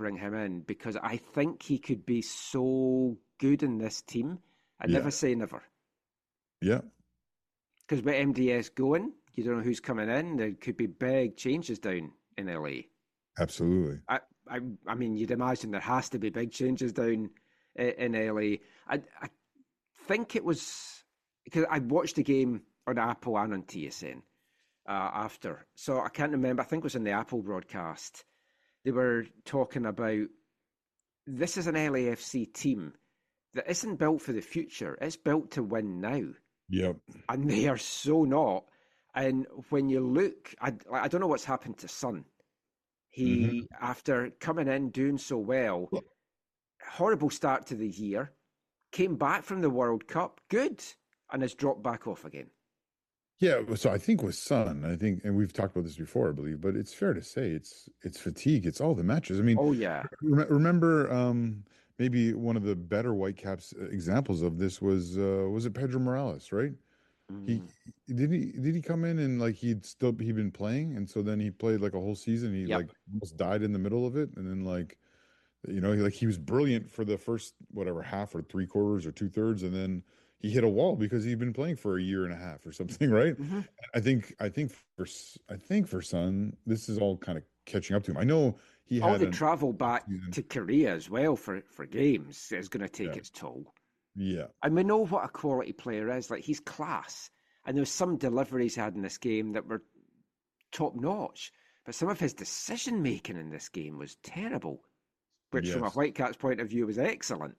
bring him in because I think he could be so good in this team. I never Yeah. say never. Yeah. Because with MDS going, you don't know who's coming in. There could be big changes down in LA. Absolutely. I mean, you'd imagine there has to be big changes down in LA. I think it was because I watched the game on Apple and on TSN after, so I can't remember. I think it was in the Apple broadcast. They were talking about this is an LAFC team that isn't built for the future. It's built to win now, Yep. and they are so not. And when you look, I don't know what's happened to Son. Hmm. He, after coming in doing so well, horrible start to the year, came back from the World Cup, good, and has dropped back off again. Yeah, so I think with Sun, I think, and we've talked about this before, I believe, but it's fair to say it's fatigue. It's all the matches. I mean, Oh yeah. remember maybe one of the better Whitecaps examples of this was it Pedro Morales, right? He Mm, did he come in and like he'd been playing, and so then he played like a whole season. He yep. like almost died in the middle of it, and then like he was brilliant for the first whatever half or three quarters or two thirds, and then he hit a wall because he'd been playing for a year and a half or something, right? Hmm. I think for Son, this is all kind of catching up to him. I know he All had the an travel off back season. to Korea as well for games is going to take Yeah, its toll. yeah, And we know what a quality player is. Like he's class. And there was some deliveries he had in this game that were top notch. But some of his decision making in this game was terrible, which from a yes. Whitecaps point of view was excellent.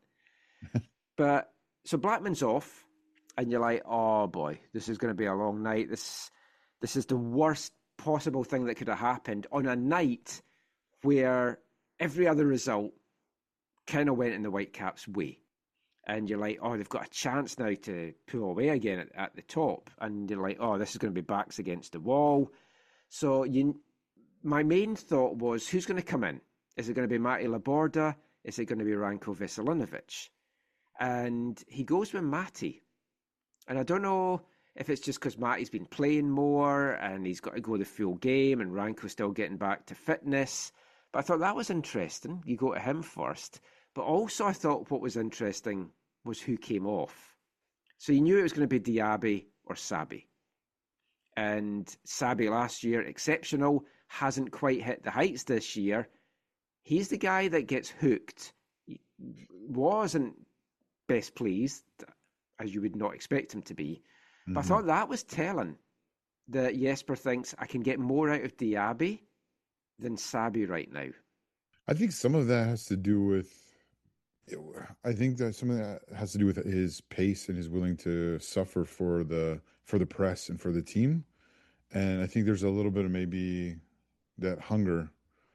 But so Blackman's off, and you're like, oh boy, this is going to be a long night. This is the worst possible thing that could have happened on a night where every other result kind of went in the Whitecaps' way. And you're like, oh, they've got a chance now to pull away again at the top. And you're like, oh, this is going to be backs against the wall. So my main thought was, who's going to come in? Is it going to be Matty Laborda? Is it going to be Ranko Veselinovic? And he goes with Matty. And I don't know if it's just because Matty's been playing more and he's got to go the full game and Ranko's still getting back to fitness. But I thought that was interesting. You go to him first. But also, I thought what was interesting was who came off. So you knew it was going to be Diaby or Sabi. And Sabi last year, exceptional, hasn't quite hit the heights this year. He's the guy that gets hooked. He wasn't best pleased, as you would not expect him to be. But I thought Hmm. that was telling that Jesper thinks I can get more out of Diaby than Sabi right now. I think some of that has to do with. I think that some of that has to do with his pace and his willing to suffer for the press and for the team. And I think there's a little bit of maybe that hunger.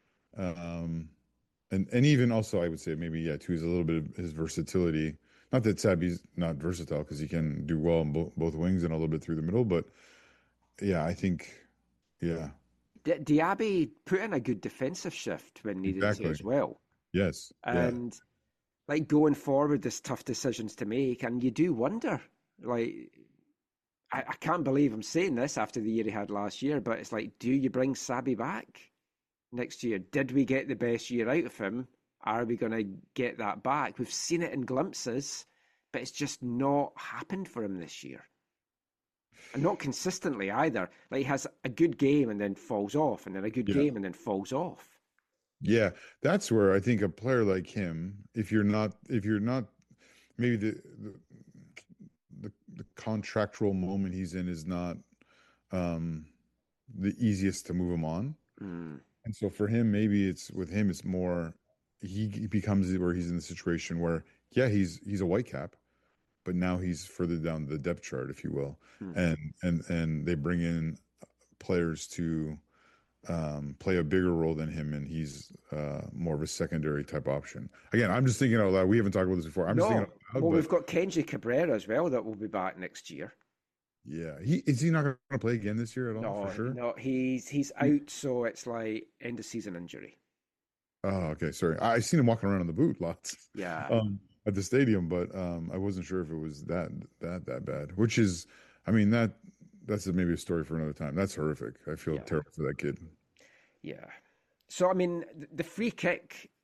Um, and even also I would say maybe yeah too is a little bit of his versatility. Not that Sabi's not versatile because he can do well on both wings and a little bit through the middle, but yeah, I think yeah, Diaby put in a good defensive shift when needed to exactly. as well. Yes. Yeah. And like going forward, there's tough decisions to make, and you do wonder. Like, I can't believe I'm saying this after the year he had last year, but it's like, do you bring Sabi back next year? Did we get the best year out of him? Are we going to get that back? We've seen it in glimpses, but it's just not happened for him this year. And not consistently either. Like, he has a good game and then falls off, and then a good Yeah. game and then falls off. Yeah. That's where I think a player like him, if you're not maybe the contractual moment he's in is not um the easiest to move him on. Mm. And so for him, maybe it's with him, it's more he becomes where he's in the situation where yeah, he's a white cap, but now he's further down the depth chart, if you will. Mm. And they bring in players to play a bigger role than him, and he's more of a secondary type option. Again, I'm just thinking out loud. We haven't talked about this before. I'm just thinking No. out loud, Well, we've but got Kenji Cabrera as well that will be back next year. yeah, he not going to play again this year at all for No, sure? no, he's out, so it's like end of season injury. Oh, okay. Sorry. I seen him walking around in the boot lots Yeah, at the stadium, but I wasn't sure if it was that bad. Which is, I mean, that's maybe a story for another time. That's horrific. I feel yeah, terrible for that kid. yeah. So I mean, the free kick.